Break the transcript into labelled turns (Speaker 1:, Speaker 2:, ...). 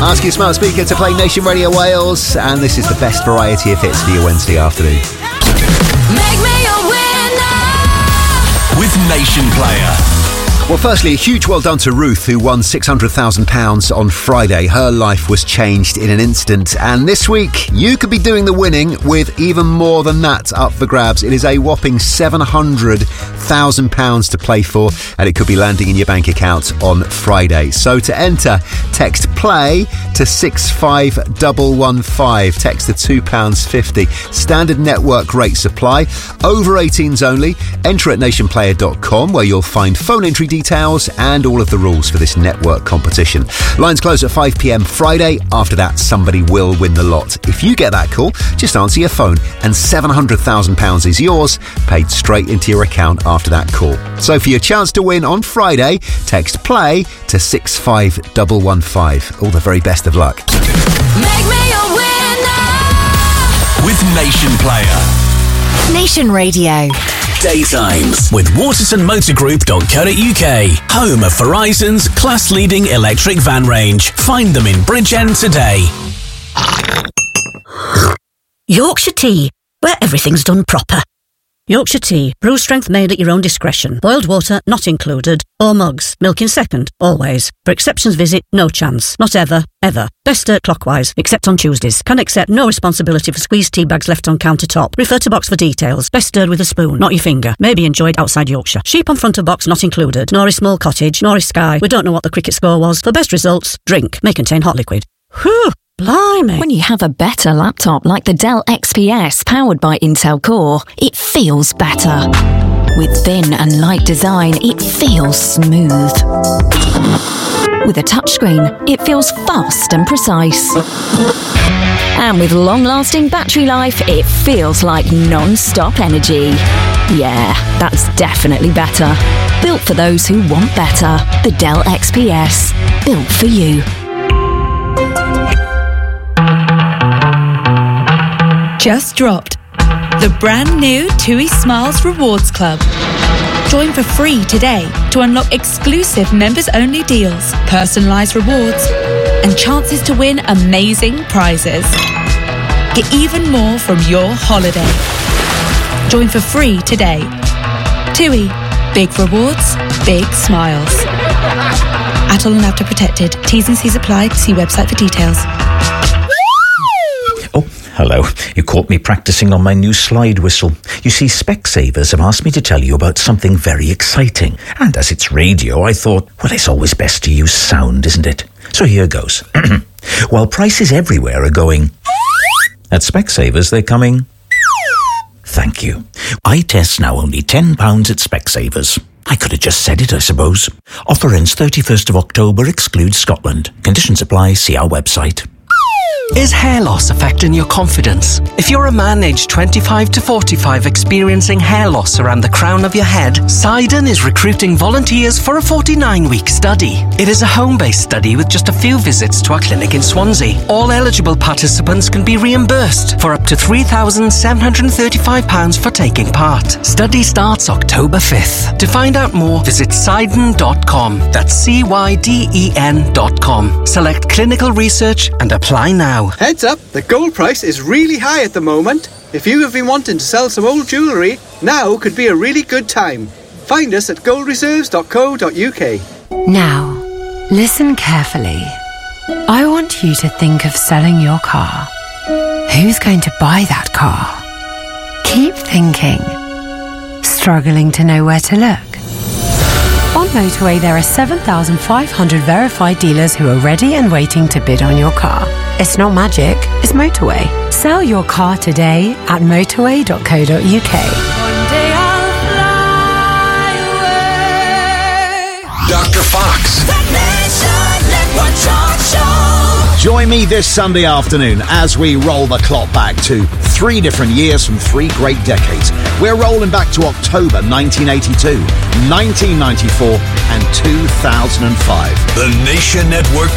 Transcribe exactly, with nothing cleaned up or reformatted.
Speaker 1: Ask your smart speaker to play Nation Radio Wales, and this is the best variety of hits for your Wednesday afternoon.
Speaker 2: Make me a winner
Speaker 3: with Nation Player.
Speaker 1: Well, firstly, a huge well done to Ruth, who won six hundred thousand pounds on Friday. Her life was changed in an instant. And this week, you could be doing the winning with even more than that up for grabs. It is a whopping seven hundred thousand pounds to play for, and it could be landing in your bank account on Friday. So to enter, text PLAY to six five one one five. Text to two pounds fifty. Standard network rates apply. Over eighteens only. Enter at nation player dot com, where you'll find phone entry details details and all of the rules for this network competition. Lines close at five p.m. Friday. After that, somebody will win the lot. If you get that call, just answer your phone and seven hundred thousand pounds is yours, paid straight into your account after that call. So for your chance to win on Friday, text PLAY to six five one one five. All the very best of luck.
Speaker 2: Make me a winner
Speaker 3: with Nation Player.
Speaker 4: Nation Radio.
Speaker 3: Daytimes with waterton motor group dot co dot uk. Home of Verizon's class-leading electric van range. Find them in Bridgend today.
Speaker 5: Yorkshire Tea, where everything's done proper. Yorkshire Tea, brew strength made at your own discretion. Boiled water not included. Or mugs, milk in second, always. For exceptions visit, no chance. Not ever, ever. Best stir clockwise, except on Tuesdays. Can accept no responsibility for squeezed tea bags left on countertop. Refer to box for details. Best stirred with a spoon, not your finger. May be enjoyed outside Yorkshire. Sheep on front of box not included. Nor is small cottage, nor is Sky. We don't know what the cricket score was. For best results, drink. May contain hot liquid. Whew! Blimey.
Speaker 4: When you have a better laptop like the Dell X P S powered by Intel Core, it feels better. With thin and light design, it feels smooth. With a touchscreen, it feels fast and precise. And with long-lasting battery life, it feels like non-stop energy. Yeah, that's definitely better. Built for those who want better. The Dell X P S. Built for you.
Speaker 6: Just dropped. The brand new TUI Smiles Rewards Club. Join for free today to unlock exclusive members-only deals, personalised rewards, and chances to win amazing prizes. Get even more from your holiday. Join for free today. TUI. Big rewards, big smiles. Atoll and Apta protected. T's and C's apply. See website for details.
Speaker 7: Hello. You caught me practicing on my new slide whistle. You see, Specsavers have asked me to tell you about something very exciting. And as it's radio, I thought, well, it's always best to use sound, isn't it? So here goes. While prices everywhere are going, at Specsavers they're coming. Thank you. Eye tests now only ten pounds at Specsavers. I could have just said it, I suppose. Offer ends thirty-first of October, excludes Scotland. Conditions apply, see our website.
Speaker 8: Is hair loss affecting your confidence? If you're a man aged twenty-five to forty-five experiencing hair loss around the crown of your head, Sidon is recruiting volunteers for a forty-nine week study. It is a home-based study with just a few visits to our clinic in Swansea. All eligible participants can be reimbursed for up to three thousand seven hundred thirty-five pounds for taking part. Study starts October fifth. To find out more, visit Sidon dot com. That's C Y D E N dot com. Select clinical research and apply now.
Speaker 9: Heads up, the gold price is really high at the moment. If you have been wanting to sell some old jewellery, now could be a really good time. Find us at gold reserves dot co dot uk.
Speaker 10: Now, listen carefully. I want you to think of selling your car. Who's going to buy that car? Keep thinking. Struggling to know where to look? On Motorway, there are seven thousand five hundred verified dealers who are ready and waiting to bid on your car. It's not magic, it's Motorway. Sell your car today at motorway dot co dot uk.
Speaker 3: Doctor Fox.
Speaker 1: Join me this Sunday afternoon as we roll the clock back to three different years from three great decades. We're rolling back to October nineteen eighty-two, nineteen ninety-four and two thousand five.
Speaker 3: The Nation Network